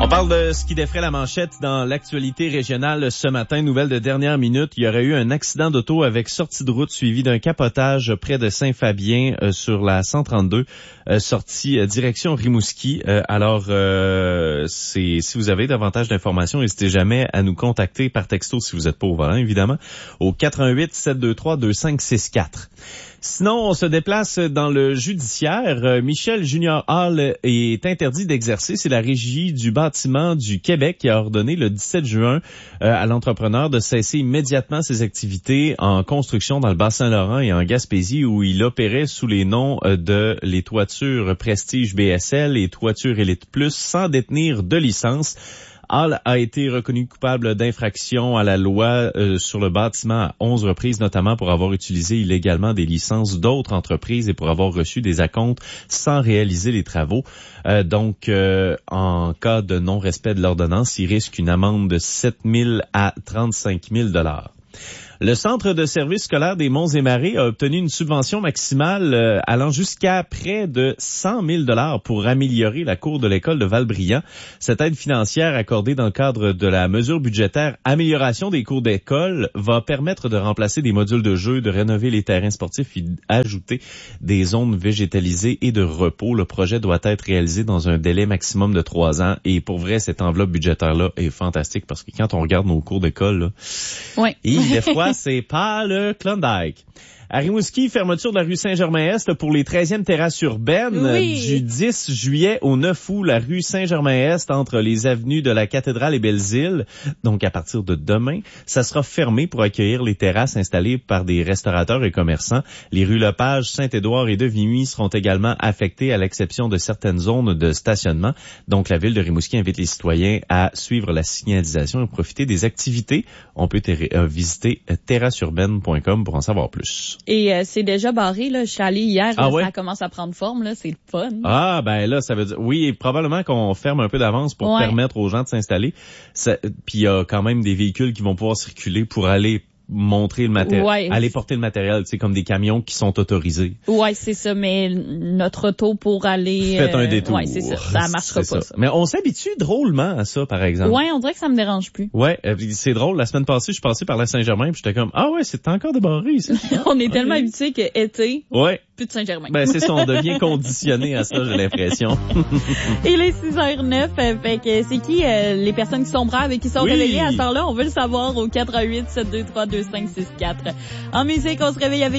parle de ce qui défraie la manchette dans l'actualité régionale ce matin. Nouvelle de dernière minute, il y aurait eu un accident d'auto avec sortie de route suivi d'un capotage près de Saint-Fabien sur la 132, sortie direction Rimouski. Si vous avez davantage d'informations, n'hésitez jamais à nous contacter par texto si vous êtes pas au volant, évidemment, au 88 723 2564. Sinon, on se déplace dans le judiciaire. Michel Junior Hall est interdit d'exercer. C'est la Régie du bâtiment du Québec qui a ordonné le 17 juin à l'entrepreneur de cesser immédiatement ses activités en construction dans le Bas-Saint-Laurent et en Gaspésie où il opérait sous les noms de les toitures Prestige BSL et toitures Elite Plus sans détenir de licence. Hall a été reconnu coupable d'infraction à la loi sur le bâtiment à 11 reprises, notamment pour avoir utilisé illégalement des licences d'autres entreprises et pour avoir reçu des acomptes sans réaliser les travaux. En cas de non-respect de l'ordonnance, il risque une amende de 7 000 à 35 000 $. Le Centre de services scolaires des Monts-et-Marais a obtenu une subvention maximale allant jusqu'à près de 100 000 $ pour améliorer la cour de l'école de Valbriand. Cette aide financière accordée dans le cadre de la mesure budgétaire amélioration des cours d'école va permettre de remplacer des modules de jeu, de rénover les terrains sportifs et d'ajouter des zones végétalisées et de repos. Le projet doit être réalisé dans un délai maximum de 3 ans et pour vrai, cette enveloppe budgétaire-là est fantastique parce que quand on regarde nos cours d'école, là, ouais. Et des fois, c'est pas le Klondike. À Rimouski, fermeture de la rue Saint-Germain-Est pour les 13e terrasses urbaines du 10 juillet au 9 août. La rue Saint-Germain-Est entre les avenues de la Cathédrale et Belles-Îles, donc à partir de demain, ça sera fermé pour accueillir les terrasses installées par des restaurateurs et commerçants. Les rues Lepage, Saint-Édouard et de Vimy seront également affectées à l'exception de certaines zones de stationnement. Donc la ville de Rimouski invite les citoyens à suivre la signalisation et profiter des activités. On peut visiter terrasseurbaine.com pour en savoir plus. Et c'est déjà barré, là. Je suis allée hier, ça commence à prendre forme, là. C'est le fun. Ah, ben là, ça veut dire... Oui, et probablement qu'on ferme un peu d'avance pour permettre aux gens de s'installer. Puis il y a quand même des véhicules qui vont pouvoir circuler pour aller montrer le matériel, aller porter le matériel, c'est comme des camions qui sont autorisés. Ouais, c'est ça, mais notre auto pour aller... Faites un détour. Ouais, c'est ça, ça marchera pas, ça. Mais on s'habitue drôlement à ça, par exemple. Ouais, on dirait que ça me dérange plus. Ouais, c'est drôle, la semaine passée, je suis passé par la Saint-Germain, puis j'étais comme, ah ouais, c'est encore débarré, ça. On est tellement habitués que été, plus de Saint-Germain. Ben c'est ça, on devient conditionné à ça, j'ai l'impression. Il est 6h09, fait que c'est qui les personnes qui sont braves et qui sont réveillées à cette heure-là? On veut le savoir au 88 723 2564. En musique, on se réveille avec